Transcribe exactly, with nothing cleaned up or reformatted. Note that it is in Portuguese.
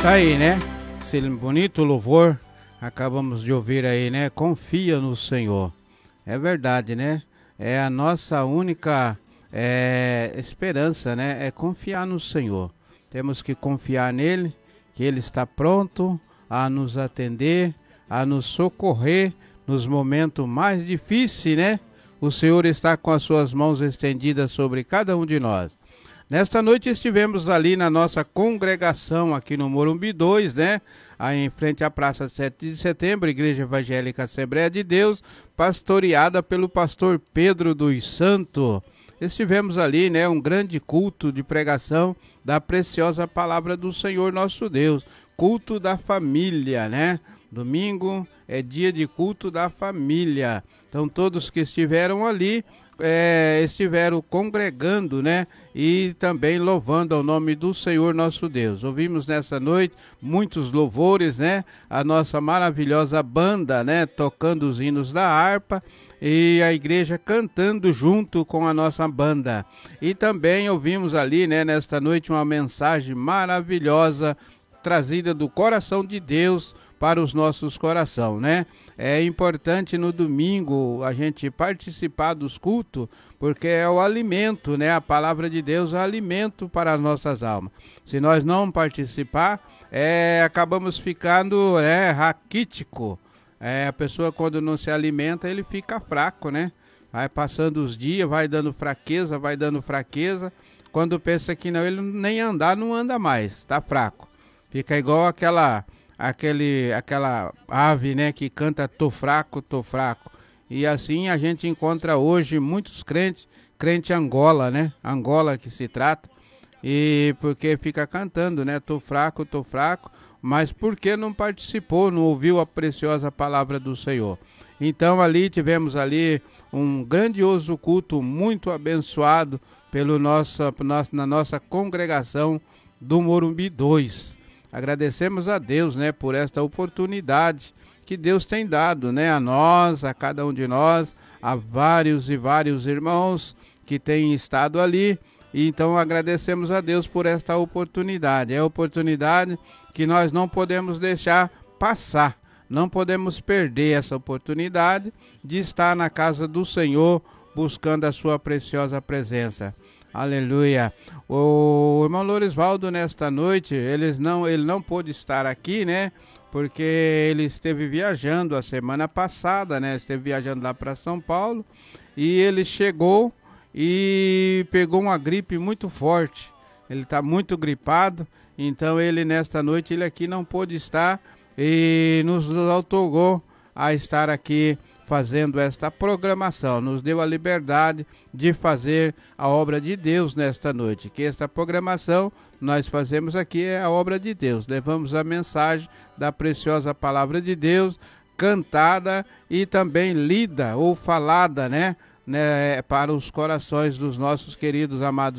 Tá aí, né? Esse bonito louvor, acabamos de ouvir aí, né? Confia no Senhor. É verdade, né? É a nossa única é, esperança, né? É confiar no Senhor. Temos que confiar nele, que ele está pronto a nos atender, a nos socorrer nos momentos mais difíceis, né? O Senhor está com as suas mãos estendidas sobre cada um de nós. Nesta noite estivemos ali na nossa congregação aqui no Morumbi dois, né? Aí em frente à Praça sete de Setembro, Igreja Evangélica Assembleia de Deus, pastoreada pelo pastor Pedro dos Santos. Estivemos ali, né? Um grande culto de pregação da preciosa palavra do Senhor nosso Deus. Culto da família, né? Domingo é dia de culto da família. Então todos que estiveram ali é, estiveram congregando, né? E também louvando ao nome do Senhor nosso Deus. Ouvimos nessa noite muitos louvores, né? A nossa maravilhosa banda, né? Tocando os hinos da harpa e a igreja cantando junto com a nossa banda. E também ouvimos ali, né? Nesta noite uma mensagem maravilhosa trazida do coração de Deus para os nossos corações, né? É importante no domingo a gente participar dos cultos, porque é o alimento, né? A palavra de Deus é o alimento para as nossas almas. Se nós não participar, é, acabamos ficando é, raquítico. É, a pessoa quando não se alimenta, ele fica fraco, né? Vai passando os dias, vai dando fraqueza, vai dando fraqueza. Quando pensa que não, ele nem andar, não anda mais, está fraco. Fica igual aquela... Aquele, aquela ave, né, que canta tô fraco, tô fraco. E assim a gente encontra hoje muitos crentes, crente Angola, né, Angola que se trata, e porque fica cantando, né, tô fraco, tô fraco, mas porque não participou, não ouviu a preciosa palavra do Senhor. Então ali tivemos ali um grandioso culto, muito abençoado pelo nosso, na nossa congregação do Morumbi dois. Agradecemos a Deus, né, por esta oportunidade que Deus tem dado, né, a nós, a cada um de nós, a vários e vários irmãos que têm estado ali. E então agradecemos a Deus por esta oportunidade. É a oportunidade que nós não podemos deixar passar. Não podemos perder essa oportunidade de estar na casa do Senhor buscando a sua preciosa presença. Aleluia. O irmão Lorisvaldo nesta noite, ele não, ele não pôde estar aqui, né? Porque ele esteve viajando a semana passada, né? Esteve viajando lá para São Paulo e ele chegou e pegou uma gripe muito forte. Ele está muito gripado, então ele nesta noite, ele aqui não pôde estar e nos outorgou a estar aqui fazendo esta programação, nos deu a liberdade de fazer a obra de Deus nesta noite, que esta programação nós fazemos aqui é a obra de Deus, levamos a mensagem da preciosa palavra de Deus, cantada e também lida ou falada, né, né, para os corações dos nossos queridos amados